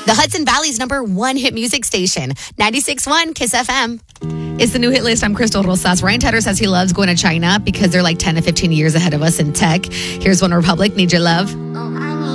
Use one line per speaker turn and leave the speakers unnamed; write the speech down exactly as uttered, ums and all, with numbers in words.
The Hudson Valley's number one hit music station, ninety-six point one Kiss F M.
It's the new hit list. I'm Crystal Rosas. Ryan Tedder says he loves going to China because they're like ten to fifteen years ahead of us in tech. Here's One Republic, Need Your Love.